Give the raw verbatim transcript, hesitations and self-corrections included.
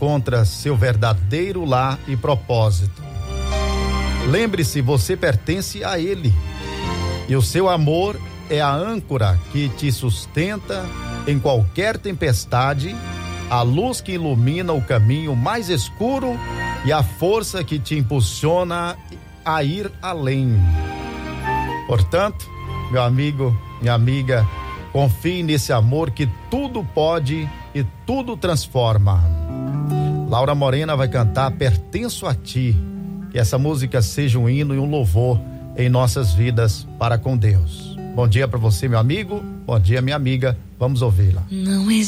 encontra seu verdadeiro lar e propósito. Lembre-se, você pertence a Ele. E o seu amor é a âncora que te sustenta em qualquer tempestade, a luz que ilumina o caminho mais escuro e a força que te impulsiona a ir além. Portanto, meu amigo, minha amiga, confie nesse amor que tudo pode e tudo transforma. Laura Morena vai cantar Pertenço a Ti. Que essa música seja um hino e um louvor em nossas vidas para com Deus. Bom dia para você, meu amigo. Bom dia, minha amiga. Vamos ouvi-la. Não existe